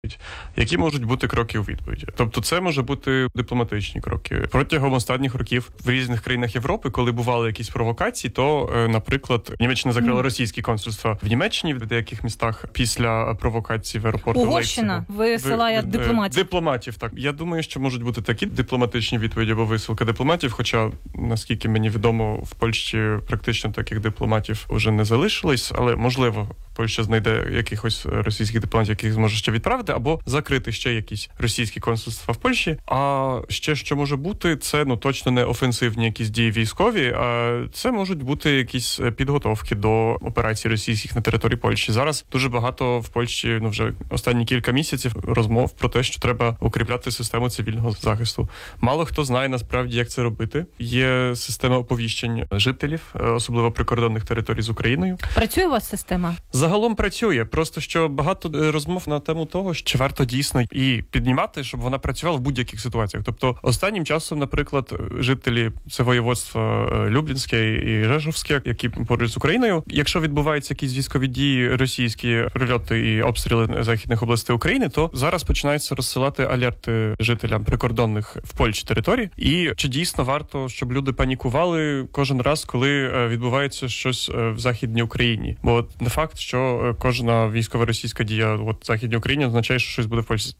Які можуть бути кроки у відповіді? Тобто це може бути дипломатичні кроки. Протягом останніх років в різних країнах Європи, коли бували якісь провокації, то, наприклад, Німеччина закрила російські консульства в Німеччині в деяких містах після провокації в аеропорту Угорщина висилає дипломатів. Дипломатів, так. Я думаю, що можуть бути такі дипломатичні відповіді або висилка дипломатів, хоча, наскільки мені відомо, в Польщі практично таких дипломатів вже не залишилось, але, можливо, Польща знайде якихось російських дипломатів, яких зможе ще відправити, або закрити ще якісь російські консульства в Польщі. А ще що може бути, це точно не офенсивні якісь дії військові, а це можуть бути якісь підготовки до операцій російських на території Польщі. Зараз дуже багато в Польщі, вже останні кілька місяців розмов про те, що треба укріпляти систему цивільного захисту. Мало хто знає насправді, як це робити. Є система оповіщень жителів, особливо прикордонних територій з Україною. Працює у вас система? Загалом працює, просто що багато розмов на тему того, що варто дійсно і піднімати, щоб вона працювала в будь-яких ситуаціях. Тобто останнім часом, наприклад, жителі це воєводства Люблінське і Жешовське, які поруч з Україною, якщо відбуваються якісь військові дії, російські прильоти і обстріли західних областей України, то зараз починаються розсилати алерти жителям прикордонних в Польщі територій. І чи дійсно варто, щоб люди панікували кожен раз, коли відбувається щось в Західній Україні? Бо не факт, що кожна військова російська дія в Західній Україні означає, що щось буде в Польщі.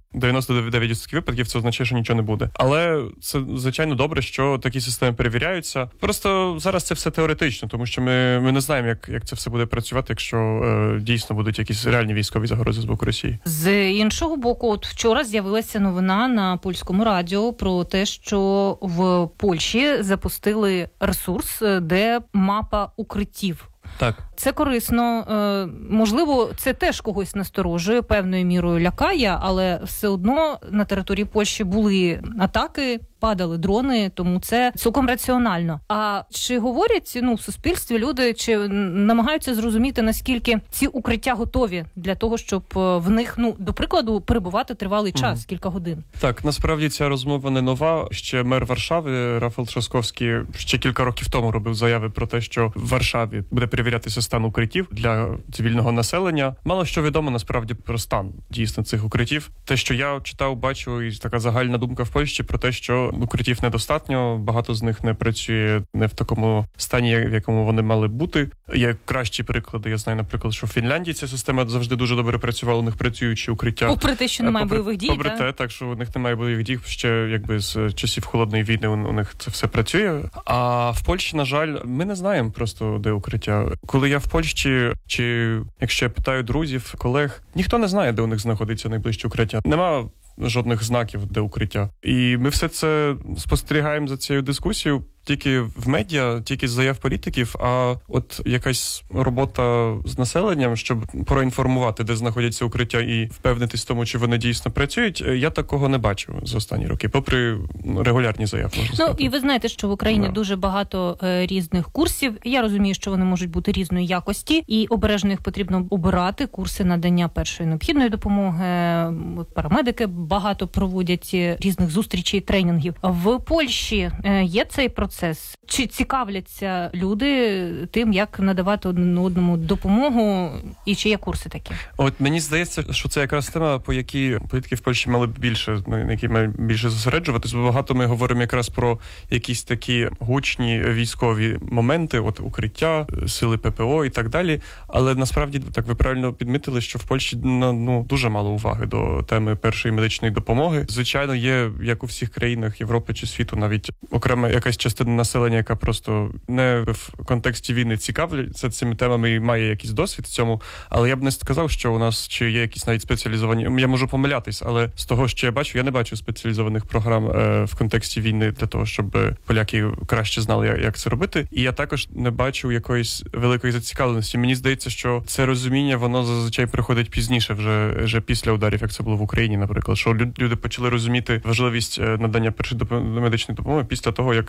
99% випадків це означає, що нічого не буде. Але це, звичайно, добре, що такі системи перевіряються. Просто зараз це все теоретично, тому що ми не знаємо, як це все буде працювати, якщо дійсно будуть якісь реальні військові загрози з боку Росії. З іншого боку, вчора з'явилася новина на польському радіо про те, що в Польщі запустили ресурс, де мапа укриттів. Так. Це корисно. Можливо, це теж когось насторожує, певною мірою лякає, але все одно на території Польщі були атаки, падали дрони, тому це цілком раціонально. А чи говорять в суспільстві люди, чи намагаються зрозуміти, наскільки ці укриття готові для того, щоб в них, до прикладу, перебувати тривалий час, кілька годин? Так, насправді ця розмова не нова. Ще мер Варшави Рафал Трzaskowski ще кілька років тому робив заяви про те, що в Варшаві буде перевірятися стан укриттів для цивільного населення. Мало що відомо насправді про стан дійсно цих укриттів. Те, що я читав, бачу, і така загальна думка в Польщі про те, що укриттів недостатньо, багато з них не працює не в такому стані, в якому вони мали бути. Є кращі приклади. Я знаю, наприклад, що в Фінляндії ця система завжди дуже добре працювала, у них працюючі укриття. Попри те, що немає бойових дій, попри те, так, що у них немає бойових дій, ще з часів Холодної війни у них це все працює. А в Польщі, на жаль, ми не знаємо просто, де укриття. Коли я в Польщі, чи якщо я питаю друзів, колег, ніхто не знає, де у них знаходиться найближче укриття. Нема жодних знаків, де укриття. І ми все це спостерігаємо за цією дискусією тільки в медіа, тільки з заяв політиків, а от якась робота з населенням, щоб проінформувати, де знаходяться укриття і впевнитись в тому, чи вони дійсно працюють, я такого не бачив за останні роки, попри регулярні заяви, можна сказати. І ви знаєте, що в Україні дуже багато різних курсів. Я розумію, що вони можуть бути різної якості, і обережно їх потрібно обирати. Курси надання першої необхідної допомоги, парамедики багато проводять різних зустрічей, тренінгів. В Польщі є цей процес? Чи цікавляться люди тим, як надавати один одному допомогу, і чи є курси такі? От мені здається, що це якраз тема, по якій політики в Польщі мали б більше, на якій мали більше зосереджуватись, бо багато ми говоримо якраз про якісь такі гучні військові моменти, от укриття, сили ППО і так далі, але насправді, так ви правильно підмітили, що в Польщі дуже мало уваги до теми першої медичної допомоги. Звичайно, є, як у всіх країнах Європи чи світу, навіть окрема якась частина населення, яка просто не в контексті війни цікавляться цими темами і має якийсь досвід в цьому, але я б не сказав, що у нас чи є якісь навіть спеціалізовані, я можу помилятись, але з того, що я бачу, я не бачу спеціалізованих програм в контексті війни для того, щоб поляки краще знали, як це робити, і я також не бачу якоїсь великої зацікавленості. Мені здається, що це розуміння, воно зазвичай приходить пізніше, вже після ударів, як це було в Україні, наприклад, що люди почали розуміти важливість надання першої медичної допомоги після того, як зрозуміли,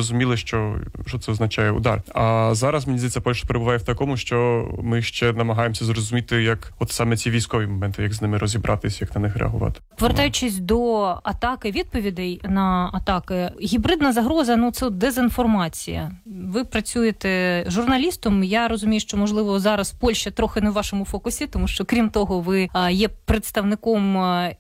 розуміли, що це означає удар. А зараз, мені здається, Польща перебуває в такому, що ми ще намагаємося зрозуміти, як от саме ці військові моменти, як з ними розібратися, як на них реагувати. Повертаючись до атаки, відповідей на атаки, гібридна загроза, це дезінформація. Ви працюєте журналістом, я розумію, що, можливо, зараз Польща трохи не в вашому фокусі, тому що, крім того, ви є представником